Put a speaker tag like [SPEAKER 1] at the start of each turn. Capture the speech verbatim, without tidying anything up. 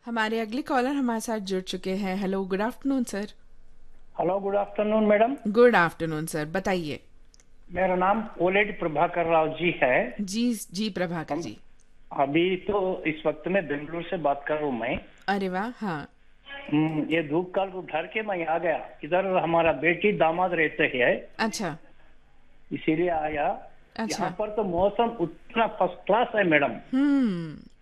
[SPEAKER 1] हमारे अगले कॉलर हमारे साथ जुड़ चुके हैं। Hello, good afternoon sir.
[SPEAKER 2] Hello, good afternoon madam.
[SPEAKER 1] Good afternoon sir, बताइए।
[SPEAKER 2] मेरा नाम कोलेट प्रभाकर राव जी है।
[SPEAKER 1] जी जी प्रभाकर
[SPEAKER 2] हम
[SPEAKER 1] जी।
[SPEAKER 2] अभी तो इस वक्त में बेंगलुरु से बात कर रहा हूँ मैं।
[SPEAKER 1] अरे वाह, हाँ।
[SPEAKER 2] हम्म, ये धूप काल को उठा के मैं आ गया। इधर हमारा बेटी दामाद रहते हैं,
[SPEAKER 1] अच्छा
[SPEAKER 2] इसीलिए आया।
[SPEAKER 1] अच्छा।
[SPEAKER 2] यहाँ पर तो मौसम उतना फर्स्ट क्लास है मैडम।
[SPEAKER 1] हम्म।